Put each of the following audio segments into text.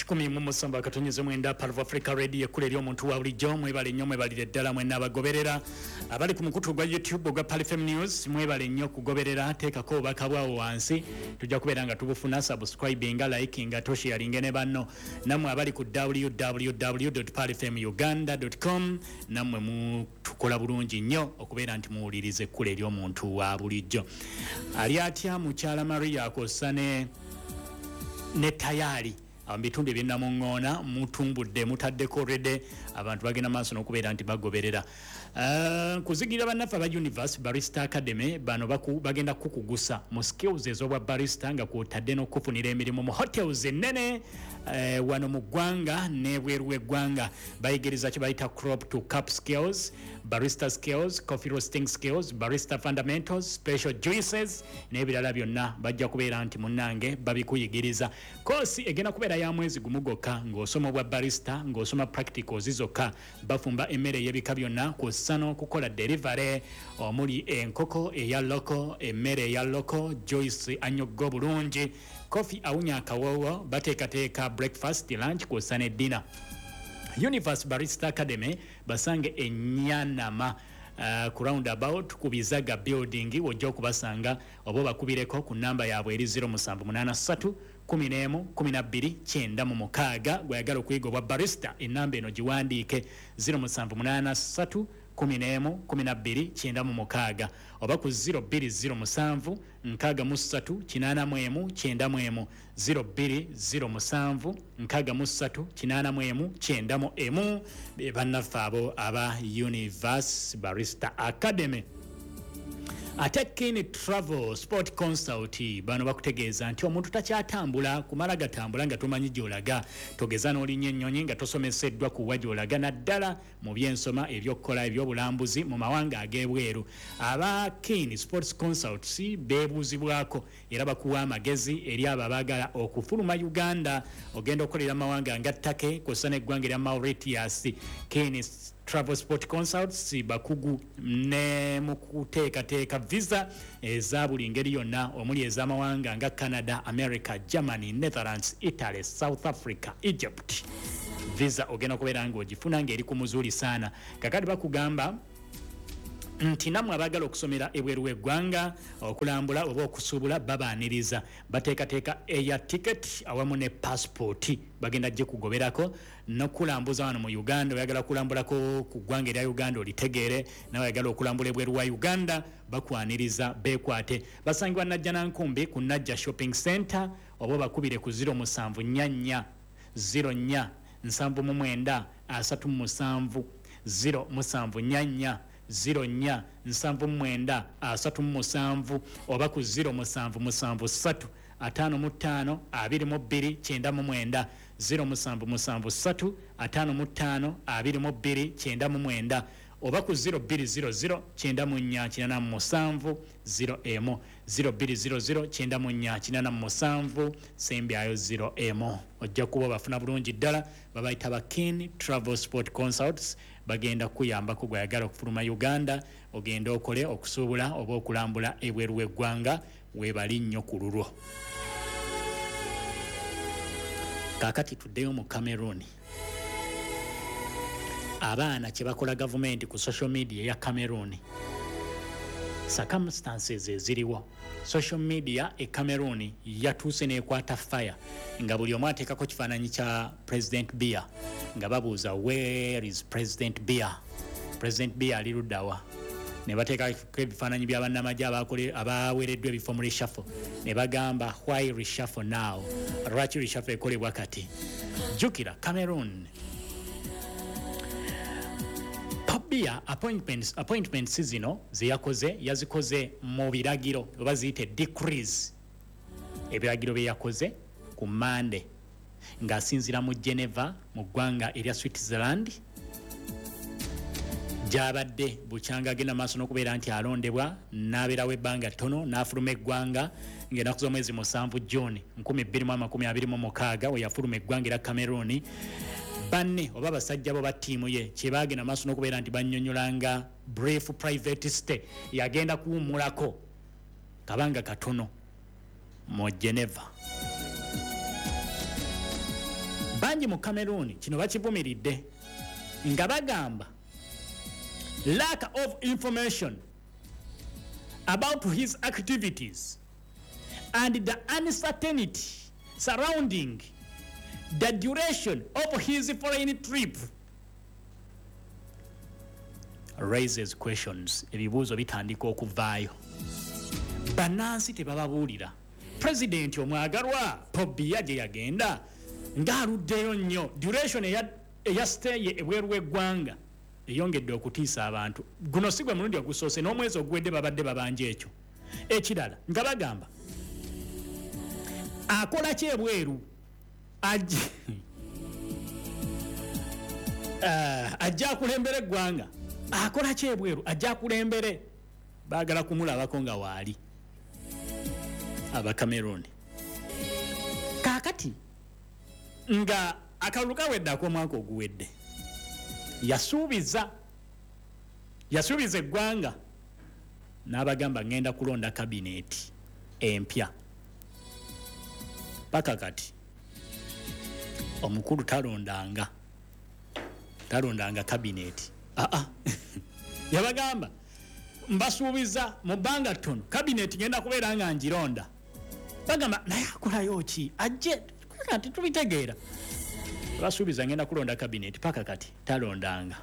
Chikumi mumusamba katonyize mwenda Part of Africa Radio kule omuntu wa bulijjo mwebale nnyo mwebalire ddala mwenna abagoberera abali ku mukutu gwa YouTube gwa Pal FM News mwebale nnyo kugoberera teekako bakabwawo wansi tujja kubeera nga tubufuna subscribing liking sharing ne banno namwe abali ku www.palfmuganda.com namwe mutukola bulungi nnyo okubeera nti muwulirize kule eri omuntu wa bulijjo ali atya mukyala Maria akosane ne tayari abitunde byonna mungona mutumbudde mutaddeko rede abantu bagenda maaso n'okubeera nti bagoberera kuzigira bannafa ba Universe Barista Academy bano bagenda kukugusa mu skills ez'obwa barista nga kwotadde n'okufunira emirimu mu hotels ennene wano mu ggwanga n'ebweru w'eggwanga bayigiriza kye bayita crop to cup skills, barista skills, coffee roasting skills, barista fundamentals, special juices n'ebirala byonna bajja kubeera nti munnange babikuyigiriza kosi egenda kubeera ya mwezi gumugoka ng'osoma obwa barista ng'osoma practicals zokka bafumba emmere y'ebika byonna kw'ossa n'okukola delivery omuli enkoko eya loko emmere eya loko Joyce anyoggo bulungi coffee awunya akawoowo bateekateeka breakfast lunch kw'ossa ne dinner. Universe Barista Academy basange Enyanama ku roundabout ku Bizaga building wojja okubasanga oba bakubireko ku namba yaabwe eri 0783 11 12 96 gwayagala okuyiga obwa barista enamba eno giwandiike 0783 11 12 96 oba ku 0207 63 81 91 0207 63 81 91 bannaffe abo aba Universe Barista Academy. Atekini Travel Sport Consult bano bakutegeeza nti omuntu takyatambula kumala gatambula nga tomanyi gyolaga togeza n'olinya ennyonyi nga tosomeseddwa kuwa gyolaga naddala mu byensoma ebyokkola ebyobulambuzi mu mawanga ag'ebweru. Aba Keen Sports Consults beebuuzibwako era bakuwa amagezi eri abo abaagala okufuluma Uganda ogenda okolera mawanga nga Take kw'ossa n'eggwanga erya Mauritius. Keen Travel Sport Consults bakugu ne mukuteekateeka visa eza buli ngeri yonna omuli ez'amawanga nga Canada, America, Germany, Netherlands, Italy, South Africa, Egypt. Visa ogenda kubeera ng'ogifuna ng'eri ku muzuuli saana kakati bakugamba nti namwe abaagala okusomera ebweru w'eggwanga okulambula oba okusuubula babaaniriza bateekateeka air ticket awamu ne passport bagenda gye kugoberako n'okulambuza wano mu Uganda oyagala kulambulako ku ggwanga erya Uganda olitegeere nawe oyagala okulambula ebweru wa Uganda bakwaniriza beekwate basangibwa Najjanankumbi ku Najja Shopping Center oba bakubire ku 0744 04 79 37 074 04 79 37 oba ku 0773 55 22 99 0773 55 22 99 oba ku 0200 9487 0M 0200 9487 sembyayo 0M ojja kuba bafuna bulungi ddala babayita ba Keen Travel Sport Consults bagenda kuyambako gwayagala okufuluma Uganda ogenda okole okusuubula oba okulambula ebweru w'eggwanga weebali nnyo ku lulwo. Kaakati tuddeyo mu Cameroon. Abaana kye bakola gavumenti ku social media ya Cameroon circumstances eziriwo social media e Cameroon yatuuse n'ekwata fire nga buli omu ateekako kifaananyi kya President Biya nga babuuza where is President Biya, President Biya ali luddawa ne bateekako ebifaananyi bya bannamagye abaweereddwa ebifo mu reshuffle ne bagamba why reshuffle now, lwaki reshuffle ekolebwa kati. Jjukira Cameroon Biya appointments zino yazikoze mu biragiro oba ziyite decrees ebiragiro bye yakoze ku Monday ng'asinzira mu Geneva mu ggwanga erya Switzerland gy'abadde bukyanga agenda maaso n'okubeera nti alondebwa n'abeerawo ebbanga ttono n'afuluma eggwanga ng'ennaku z'omwezi 7 June 2026 we yafuluma eggwanga erya Cameroon. Banne oba basajja bo ba ttiimu ye kye baagenda maaso n'okubeera nti bannyonnyolanga brief private stay yagenda kuwummulako kabanga katono mu Geneva. bangi mu Cameroon kino bakivumiridde nga bagamba lack of information about his activities and the uncertainty surrounding the duration of his foreign trip raises questions. Ebibuuzo bitandika okuvaayo. Bannansi tebababuulira. President omwagalwa Paul Biya gye yagenda ng'aluddeyo nnyo. Duration eya stay ebweru w'eggwanga eyongedde okutiisa abantu. Guno si gwe mulundi ogusoose n'omwezi oguwedde babadde babanja ekyo. Ekirala nga bagamba akola ki ebweru ajja akulembera eggwanga. Akola ki ebweru ajja akulembere. Baagala kumulabako nga waali aba Cameroon. Kaakati nga akalulu kaweddako omwaka oguwedde yasuubiza eggwanga n'abagamba ngenda kulonda kabineeti empya. Paka kati omukulu talondanga kabineeti. Yabagamba mbasuubiza mu bbanga ttono kabineeti ngenda kubeera nga ngironda. Bagamba naye akolayo ki ajje kati tubitegeera. Basuubiza ngenda kulonda kabineeti paka kati talondanga.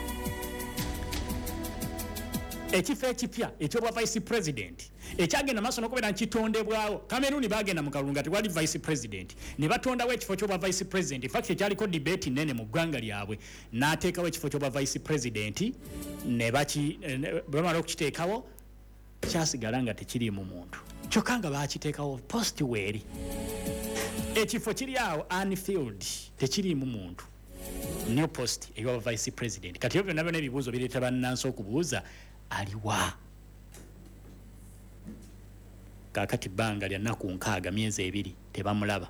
Ekifo ekipya ekyobwa vice president ekyagenda maaso n'okubeera nkitondebwawo. Cameroon bagenda mu kalulu nga tewali vice president ne batondawo ekifo kyobwa vice president. In fact ekyaliko debate nnene mu ggwanga lyabwe n'ateekawo ekifo kyobwa vice president ne bamala okukiteekawo kyasigala nga tekiriimu muntu kyokka nga baakiteekawo post weeri. Ekifo kiri awo unfilled tekiriimu muntu. New post eyoba vice president. Kati ebyo byonna ebibuuzo bireeta bannansi okubuuza aliwa. Kaakati bbanga lya nnaku 6 myezi 2 tebamulaba.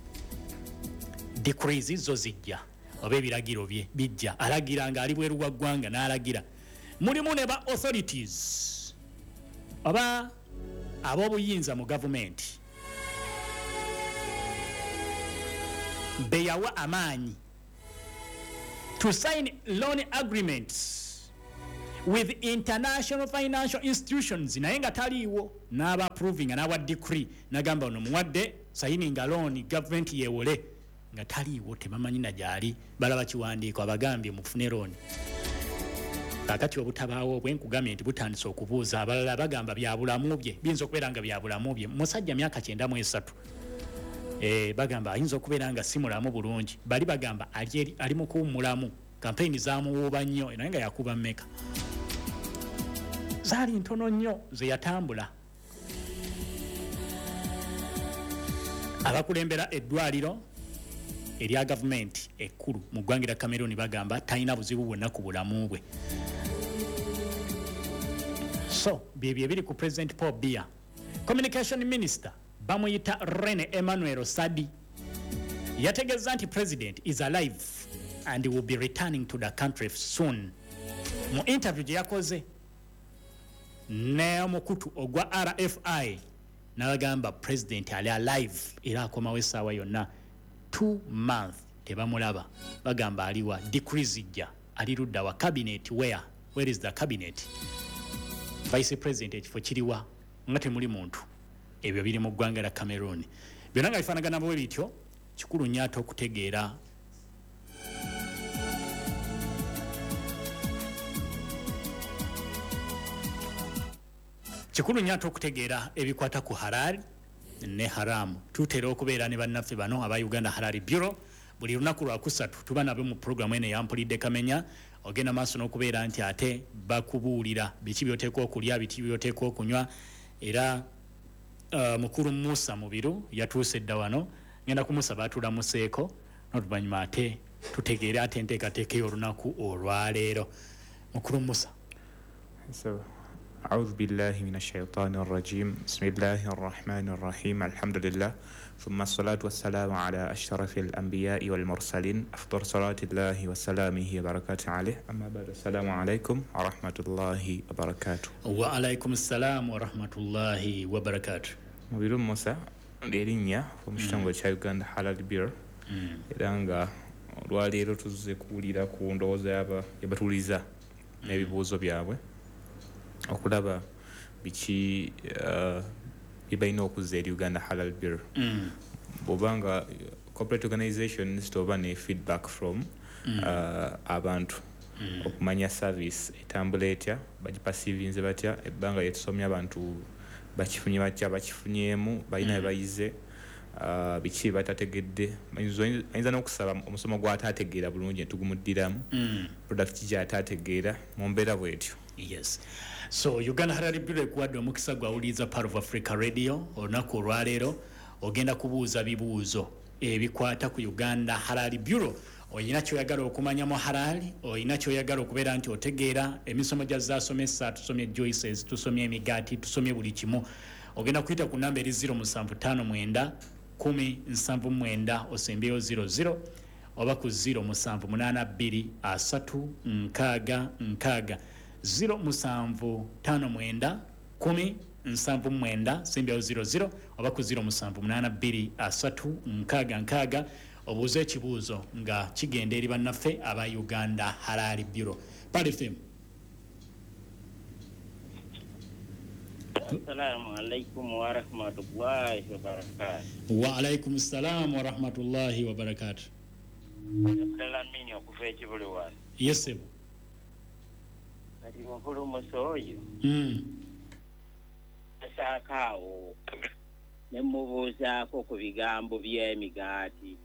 Decrees zo zijja oba ebiragiro bye bijja. Alagira nga ali bweru wa ggwanga n'alagira. Mulimu ne ba authorities oba ab'obuyinza mu gavumenti beyawa amaanyi to sign loan agreements with international financial institutions naye nga taliiwo n'aba approving n'awa decree nagamba ono muwadde signing loan government yeewole nga taliiwo tebamanyi na gyali balaba kiwandiiko abagambye mufune loan. Kakati obutabaawo bwenkugambye nti butandise okubuuza abalala bagamba byabulamu bye biyinza okubeera nga byabulamu bye. Musajja myaka 93 bagamba ayinza okubeera nga si mulamu bulungi. Bali bagamba ali mu kuwummulamu kampeyini zaamuwuuba nnyo naye nga yakuba mmeka. Zaali ntono nnyo ze yatambula. Abakulembera eddwaliro erya gavumenti ekkulu mu ggwanga lya Cameroon bagamba talina buzibu bwonna ku bulamu bwe. So byebyo ebiri ku President Paul Biya. Communication Minister bamuyita Rene Emmanuel Sadi yategeeza nti President is alive and will be returning to the country soon. Mu interview gye yakoze n'omukutu ogwa RFI n'abagamba President ali alive era akomawo essaawa yonna. 2 months tebamulaba. Bagamba aliwa decree zijja ali ludda wa cabinet. Where is the cabinet? Vice President ekifo kiriwa nga temuli muntu. Ebyo biri mu ggwanga lya Cameroon. Byonna nga bifaanagana bwe bityo kikulu nnyo ate okutegeera ebikwata ku halal ne haramu. Tutera okubeera ne bannaffe bano aba Uganda Halal Bureau buli lunaku lwa kusatu tuba nabo mu programu eno yampulidde Kamenya. Ogenda maaso n'okubeera nti ate bakubuulira biki byoteekwa okulya biki byoteekwa okunywa. Era mukulu Musa Mubiru yatuuse dda wano ngenda kumusaba atulamuseeko n'oluvannyuma ate tutegeere ate enteekateeka y'olunaku olwaleero. Mukulu Musa. أعوذ بالله من الشيطان الرجيم بسم الله الرحمن الرحيم الحمد لله ثم الصلاة والسلام على أشرف الأنبياء والمرسلين أفضل صلاة الله وسلامه وبركاته عليه أما بعد السلام عليكم ورحمة الله وبركاته. وعليكم السلام ورحمة الله وبركاته. Mubiru Musa Lerinya from Uganda Halal Bureau era nga olwaleero tuzze kuwulira ku ndowooza yabatuuliza n'ebibuuzo byabwe okulaba biki bye balina okuzza eri Uganda Halal Bureau. Bw'obanga corporate organizations toba ne feedback from abantu okumanya service etambula etya bagipasivinze batya ebbanga lyetusomya abantu bakifunye batya bakifunyemu balina bebayize biki batategedde ayinza n'okusaba omusomo gw'ataategeera bulungi entugumuddiramu product gy'ataategeera mu mbeera bwetyo. Yes. So Uganda Halal Bureau ekuwadde omukisa gwawuliriza Part of Africa Radio olunaku olwaleero ogenda kubuuza bibuuzo ebikwata ku Uganda Halal Bureau. Oyina kyoyagala okumanya mu halali, oyina kyoyagala okubeera nti otegeera emisomo gyazzaasomesa, tusomye juices, tusomye emigaati, tusomye buli kimu. Ogenda kuyita ku namba eri 0759 1079 osembyeyo 00 oba ku 0782 3 6 0759 1079 sembyeyo 00 oba ku 0782 3 6 obuuza ekibuuzo nga kigenda eri bannaffe aba Uganda Halal Bureau. Pal FM. Assalamu alaikum wa rahmatullahi wa barakatuh. Wa alaikum assalam wa rahmatullahi wa barakatuh. Kala mini okufa ekibuli wano. Yes sir. Kati mukulu musoyo. Asakaawo ne mubuuzaako ku bigambo by'emigaati.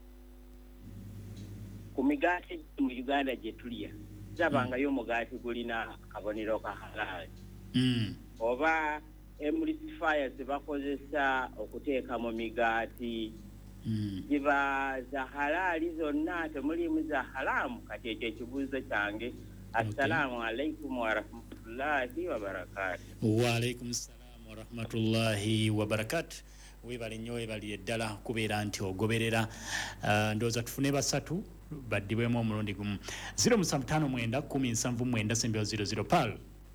Ku migaati mu Uganda gye tulya zabangayo omugaati gulina akabonero ka halali. Oba emulsifiers bakozesa okuteeka mu migaati ziba za halali zonna temulimu za haramu. Kati ekyo ekibuuzo kyange. Assalamu alaikum wa rahmatullahi wa barakatuh. Wa alaikum assalam wa rahmatullahi wa barakatuh. Webale nnyo webali eddala kubeera nti ogoberera ndowooza tufune basatu baddibwemu omulundi gumu. 0759 1079 sembyeyo 00 Pal.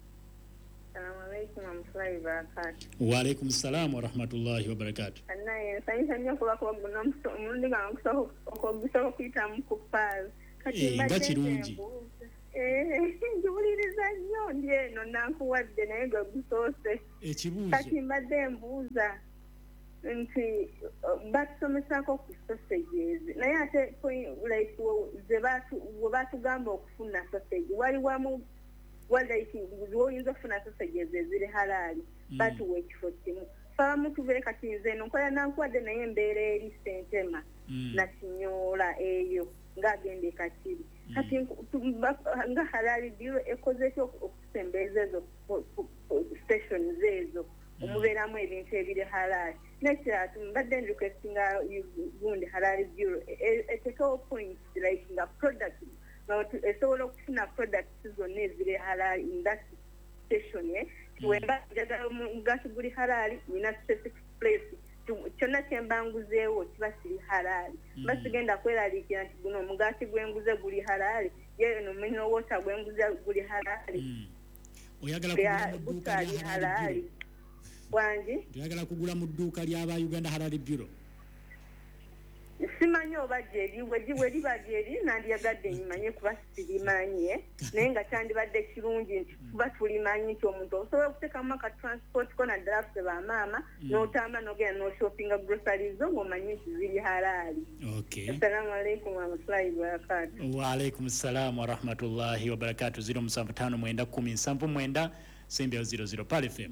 Wa alaikum assalam wa rahmatullahi wa barakatuh. Anaye sanyisa nnyo kuba kuba guno omulundi gange okusobola okuyitamu ku Pal. Nga kirungi. Njiwuliriza nnyo ndi eno nankuwadde naye gwe gusoose. Ekibuuzo. Kati mbadde mbuuza nti batusomesako ku sausages naye ate like we batugamba okufuna sausage wali wamu like woyinza okufuna sausages eziri halali batuwa ekifo kimu famu tubeere kati nze eno nkola nankuwadde naye embeera eri Sentema nakinyoola eyo ng'agenda ekakiri kati nga Halal Bureau ekoze ekyo okusembeeza ezo stations ezo omubeeramu ebintu ebiri halali. Nekyatu mbadde requestinga gundi Halal Bureau eteekawo points like nga product esobola okufuna products zonna eziri halali in that station wemba njagala omugaati guli halali nina specific place kyonna kyembanguzeewo kiba kiri halali mba sigenda kweraliikira nti guno omugaati gwenguze guli halali ye no mineral water gwenguze guli halali oyagala kugula mu dduuka lya halali wangi oyagala kugula mu dduuka ly'aba Uganda Halal Bureau. Simanyi oba gyeri we liba gyeri nandiyagadde nyimanye kuba sirimanye naye nga kyandibadde kirungi nti kuba tulimanyi nti omuntu osobola okuteekamu aka transport ko naddala ffe bamaama n'otamba n'ogenda n'oshoppinga groceries zo ng'omanyi nti ziri halali. Assalamu alaikum warahmatullahi wabarakatuh. Wa alaikum assalam wa rahmatullahi wa barakatuh. 0759 1079 sembyeyo 00 Pal FM.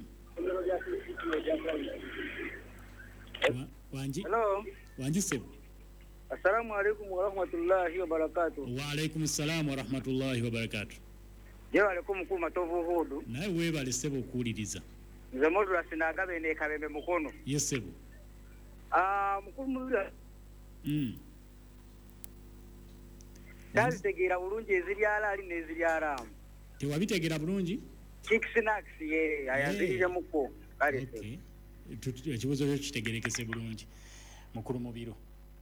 Wanji? Hello. Wanji sebo. Assalamu alaikum wa rahmatullahi wa barakatuh. Wa alaikum assalam wa rahmatullahi wa barakatuh. Jewa alaikum mkuu matovu hudu. Naye webale sebo okuwuliriza. Nze Modula Sinagabe ne Kabembe Mukono. Yes sebo. Mukulu Modula. Tazitegeera bulungi eziri halali n'eziri haramu. Tewabitegeera bulungi? Chick snacks ye ayazirije muko. Kale. Okay. Ekibuuzo kyo kitegerekese bulungi. Mukulu mu biro.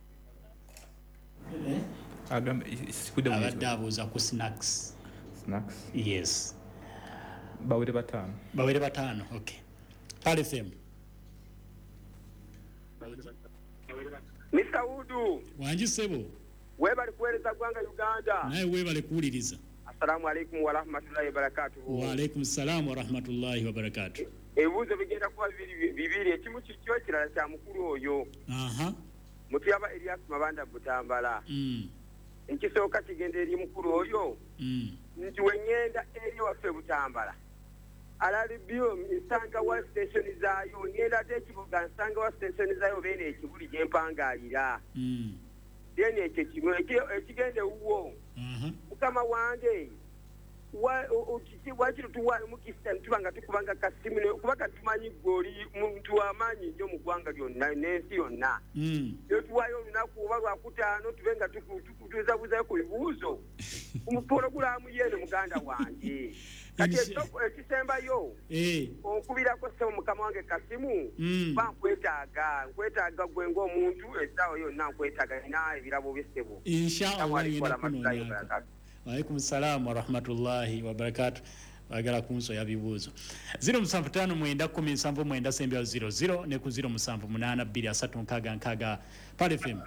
Abadde abuuza ku snacks. Snacks? Yes. Bawere batano. Bawere batano, okay. Pal FM. Mr. Udu. Wanji sebo. Webale kueleza gwanga Uganda. Naye webale kuwuliriza. Assalamu alaikum wa rahmatullahi wa barakatuh. Wa alaikum salam wa rahmatullahi wa barakatuh. Ebuzo bigenda kuba bibiri ekimu kikyo kirala kya mukulu oyo. Aha. Mutuyaba Elias Mabanda Butambala. Ekisooka kigenda eri mukulu oyo. Nti wenyenda eri waffe Butambala. Alalibyo nsanga wa station zaayo ngenda ate ekibuga nsanga wa station zaayo bene ekibuli gye mpangalira. Deni ekigende uwo. Mukama wange wakiri tuwa mukista ntubanga tukubanga kasimu kubanga tumanyi goli muntu wamanyi nnyo mu ggwanga lyonna n'ensi yonna. Tuwayo olunaku oba lwakutaano tubenga tuzabuzayo ku bibuuzo ku pulogulaamu yeeno muganda wange. Kati ekisembayo onkubirako ssebo mukama wange kasimu ba nkwetaaga gwe ng'omuntu essaawa yonna nkwetaaga nina ebirabo by'essebo. Inshallah. Waalaikum salam wa rahmatullahi wa barakatuh. Bagala kunso ya bibuzo 0759107900 ne ku 078236 Pale FM.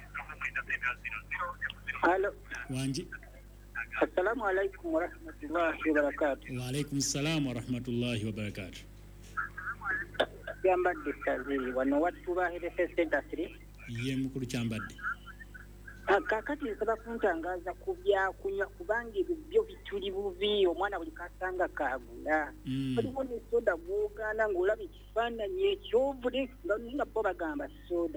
Hello. Wanji. Assalamu alaikum wa rahmatullahi wa barakatuh. Wa alaikum salam wa rahmatullahi wa barakatuh. Yambadde kazi wano watu bahire center 3. Ye mukulu kyambadde. Kakati nsaba kuntangaza ku byakunywa kubanga ebyo bituli bubi omwana buli kasanga kagula. Waliwo ne soda gwogana ng'olaba ekifaananyi ekyovule nga bo bagamba soda.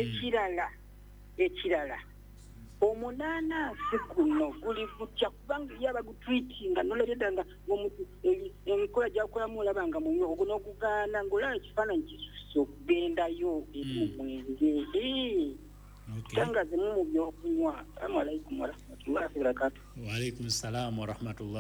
Ekirala omunaanansi guno guli gutya kubanga yaba gutwitinga noleetanga omuntu emikola gyakolamu olabanga munywa ogwo n'ogugaana ng'olaba ekifaananyi kisusse okugendayo eri mu mwenge. Tangaze mu byokunywa. Assalamu alaikum wa rahmatullahi wa barakatuh. Wa alaikum salam wa rahmatullahi